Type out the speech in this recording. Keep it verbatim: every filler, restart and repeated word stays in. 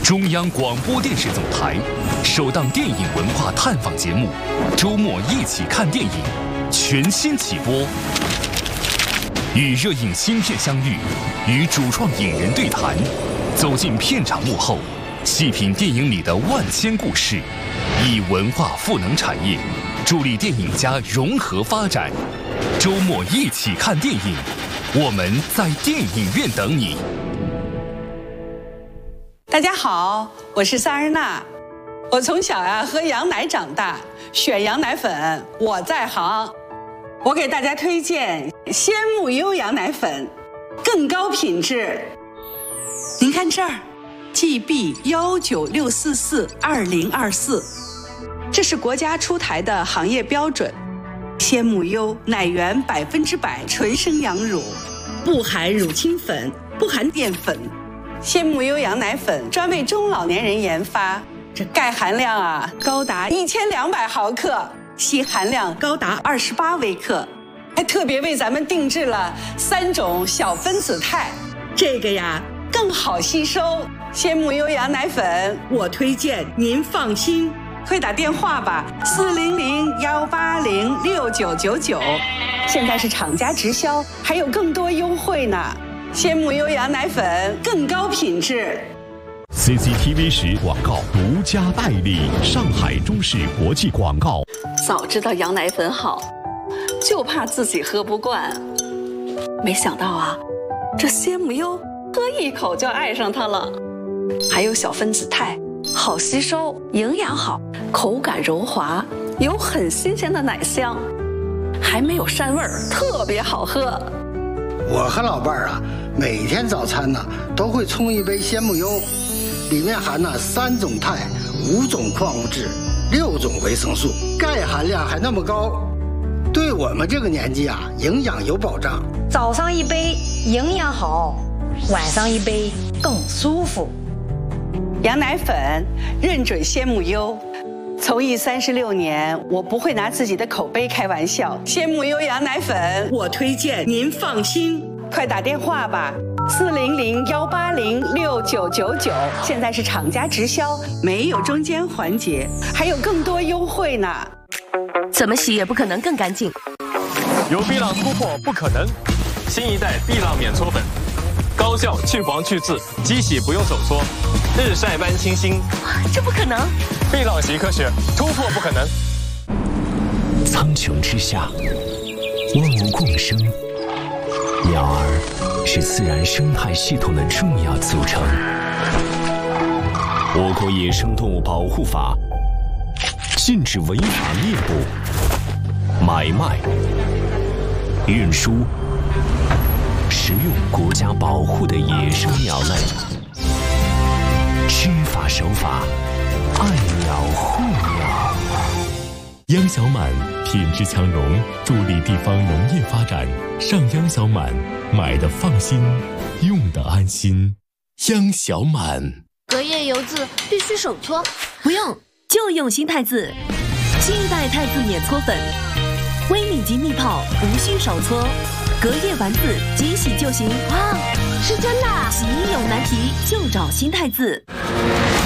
中央广播电视总台首档电影文化探访节目《周末一起看电影》全新起播，与热映新片相遇，与主创影人对谈，走进片场幕后，细品电影里的万千故事，以文化赋能产业，助力电影家融合发展。周末一起看电影，我们在电影院等你。 大家好，我是萨日娜。我从小呀、啊、喝羊奶长大，选羊奶粉我在行。我给大家推荐鲜木优羊奶粉，更高品质。您看这儿 ，G B 一九六四四二零二四，这是国家出台的行业标准。鲜木优奶源百分之百纯生羊乳，不含乳清粉，不含淀粉。鲜木优羊奶粉专为中老年人研发，这钙含量啊高达一千两百毫克，硒含量高达二十八微克，还特别为咱们定制了三种小分子肽，这个呀更好吸收。鲜木优羊奶粉，我推荐您放心，快打电话吧，四零零幺八零六九九九，现在是厂家直销，还有更多优惠呢。鲜木优羊奶粉更高品质。 C C T V 十广告独家代理，上海中视国际广告。 早知道羊奶粉好，就怕自己喝不惯。没想到啊，这鲜木优喝一口就爱上它了。还有小分子肽，好吸收，营养好，口感柔滑，有很新鲜的奶香，还没有膻味儿，特别好喝。 我和老伴儿啊，每天早餐呢都会冲一杯鲜木优，里面含了三种肽、五种矿物质、六种维生素，钙含量还那么高，对我们这个年纪啊，营养有保障。 早上一杯营养好，晚上一杯更舒服。 羊奶粉认准鲜木优。从艺三十六年，我不会拿自己的口碑开玩笑。鲜木优羊奶粉，我推荐您放心，快打电话吧，四零零幺八零六九九九，现在是厂家直销，没有中间环节，还有更多优惠呢。 怎么洗也不可能更干净。 有碧浪突破不可能，新一代碧浪免搓粉，高效去黄去渍，机洗不用手搓，日晒般清新。 这不可能！ 碧浪洗科学，突破不可能。 苍穹之下，万物共生，鸟儿是自然生态系统的重要组成。我国野生动物保护法禁止违法猎捕、买卖、运输、食用国家保护的野生鸟类。知法守法，爱鸟护鸟。央小满品质强农，助力地方农业发展。上央小满，买的放心，用的安心。央小满。 隔夜油渍必须手搓， 不用，就用新太字。新一代太字免搓粉，微米级密泡，无需手搓。隔夜丸子即洗就行。 哇，是真的！ 洗衣有难题就找新太字。